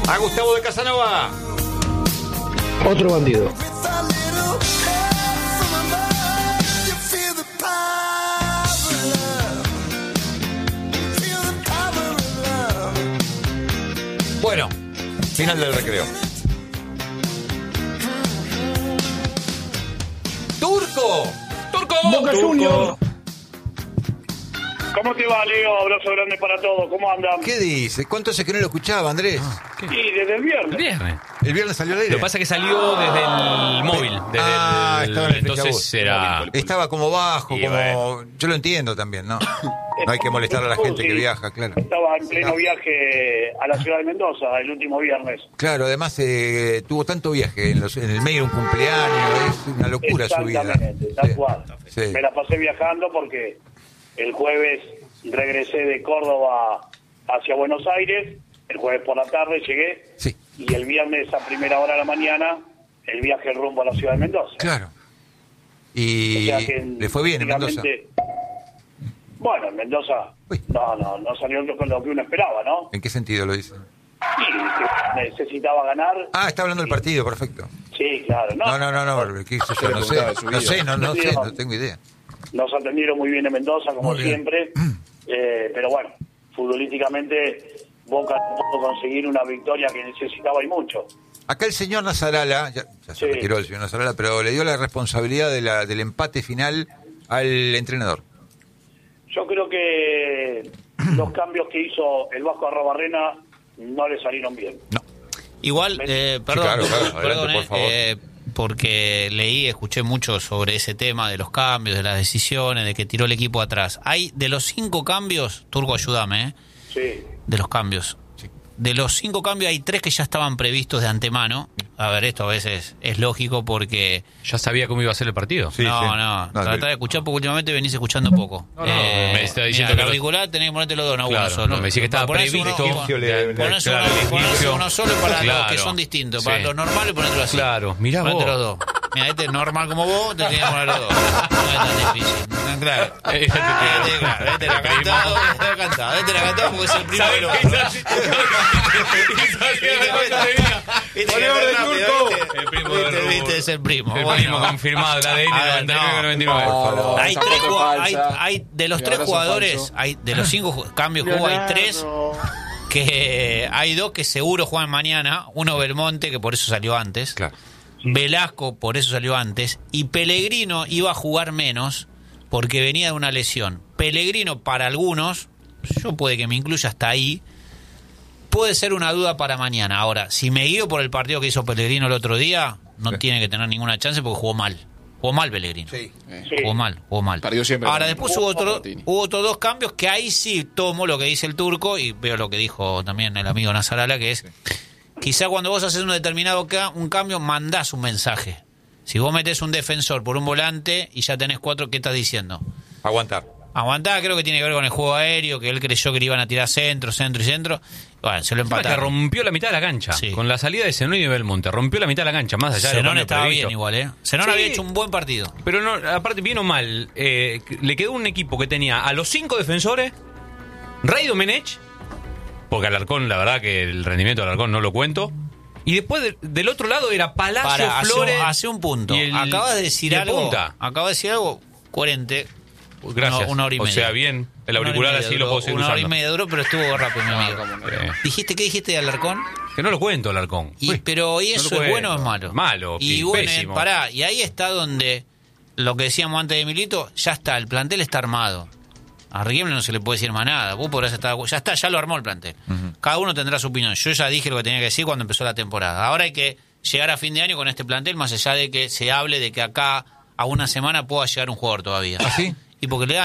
A Gustavo de Casanova. Otro bandido. Bueno, final del recreo. ¡Turco! ¡Turco! Boca Junior. ¿Cómo te va, Leo? Abrazo grande para todos. ¿Cómo andan? ¿Qué dice? ¿Cuánto hace que no lo escuchaba, Andrés? Sí, desde el viernes. Viernes. ¿El viernes salió al aire? Lo que pasa es que salió desde el móvil. Desde estaba en el entonces fecha era... Estaba como bajo, Y como... bueno. Yo lo entiendo también, ¿no? No hay que molestar a la gente que viaja, claro. Estaba en pleno viaje a la ciudad de Mendoza el último viernes. Claro, además tuvo tanto viaje en el medio de un cumpleaños, es una locura su vida. Exactamente, tal Sí, cual. sí. Me la pasé viajando porque el jueves regresé de Córdoba hacia Buenos Aires, el jueves por la tarde llegué, Sí. y el viernes a primera hora de la mañana el viaje rumbo a la ciudad de Mendoza. Claro. Y O sea que, le fue bien en Mendoza. prácticamente, bueno, en Mendoza Uy. no salió lo que uno esperaba, ¿no? ¿En qué sentido lo dice? Sí, que necesitaba ganar. Ah, está hablando del partido, perfecto. Sí, claro. No, ¿qué sé yo? No sé, no tengo idea. Nos atendieron muy bien en Mendoza, como Muy bien. siempre. Pero bueno, futbolísticamente Boca no pudo conseguir una victoria que necesitaba y mucho. Acá el señor Nazarala, ya se Sí. retiró el señor Nazarala, pero le dio la responsabilidad del empate final al entrenador. Yo creo que los cambios que hizo el Vasco Arrobarrena no le salieron bien. No. Igual, perdón, claro, adelante, perdón, por favor. porque escuché mucho sobre ese tema de los cambios, de las decisiones, de que tiró el equipo atrás. Hay, de los 5 cambios, Turco, ayúdame, Sí. de los cambios. Sí. De los 5 cambios hay 3 que ya estaban previstos de antemano. A ver, esto a veces es lógico porque... ¿Ya sabía cómo iba a ser el partido? Sí, no, sí. no, No, tratá de escuchar porque últimamente venís escuchando poco. me está diciendo mira, que el auricular tenés que ponerte los dos, no Claro, uno solo. no, me decía que estaba Ponés previsto. Ponés Claro, uno solo para Claro. los que son distintos. Sí. Para los normales ponértelo así. Claro, mirá Ponete vos. los dos. Mira, este es normal como vos, te tenés que poner los dos. No es tan difícil. Claro. Este era cantado, este era cantado porque es el primo del otro. El primo de Rubén. Viste, es el primo. El Bueno. primo confirmado, el ADN A ver, 99-99. no. Hay Esa tres foto falsa. hay de los Y 3 abrazo jugadores, falso. hay de los 5 cambios que hubo, hay 3 que hay 2 que seguro juegan mañana, uno Belmonte que por eso salió antes. Claro. Velasco por eso salió antes y Pellegrino iba a jugar menos porque venía de una lesión. Pellegrino para algunos, yo puede que me incluya hasta ahí, puede ser una duda para mañana. Ahora, si me guío por el partido que hizo Pellegrino el otro día, no Sí. tiene que tener ninguna chance porque jugó mal. Jugó mal Pellegrino. Sí. Sí. Jugó mal. Perdió siempre. Ahora, después hubo Martini. otros 2 cambios que ahí sí tomo lo que dice el Turco y veo lo que dijo también el amigo Nazarala, que es, quizá cuando vos haces un determinado un cambio, mandás un mensaje. Si vos metés un defensor por un volante y ya tenés 4, ¿qué estás diciendo? Aguantar. Aguantá, creo que tiene que ver con el juego aéreo, que él creyó que le iban a tirar centro. Bueno, se lo Que empataron. rompió la mitad de la cancha. Sí. Con la salida de Zenón y Belmonte. Rompió la mitad de la cancha, más allá de Zenón lo estaba previsto. bien igual, ¿eh? Zenón Sí. había hecho un buen partido. Pero no, aparte, bien o mal, le quedó un equipo que tenía a los 5 defensores, Ray Domenech, porque Alarcón, la verdad que el rendimiento de Alarcón no lo cuento, y después del otro lado era Palacio, Flores. Hace un punto. y el- Acabas de y decir el algo. punta. Acabas de decir algo coherente. Gracias. Una hora y media. O sea, bien, el Una hora y auricular media así lo duró, puedo seguir Una hora y usando. media duró, pero estuvo rápido, mi amigo. ¿Qué dijiste de Alarcón? Que no lo cuento, Alarcón. Pero ¿y no eso lo es bueno o es cuento. malo? Malo, y bueno, pésimo. pará, y ahí está donde lo que decíamos antes de Milito, ya está, el plantel está armado. A Riquelme no se le puede decir más nada. Vos podrás estar, ya está, ya lo armó el plantel. Cada uno tendrá su opinión. Yo ya dije lo que tenía que decir cuando empezó la temporada. Ahora hay que llegar a fin de año con este plantel, más allá de que se hable de que acá a una semana pueda llegar un jugador todavía. ¿Ah, sí? Y porque le da